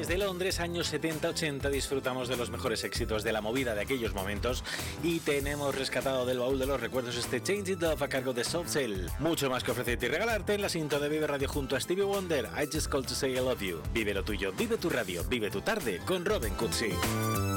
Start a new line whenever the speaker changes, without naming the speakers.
Desde Londres, años 70-80, disfrutamos de los mejores éxitos de la movida de aquellos momentos y tenemos rescatado del baúl de los recuerdos este Change It Love a cargo de Soft Cell. Mucho más que ofrecerte y regalarte en la cinta de Vive Radio junto a Stevie Wonder. I Just Called to Say I Love You. Vive lo tuyo, vive tu radio, vive tu tarde con Robin Cutsi.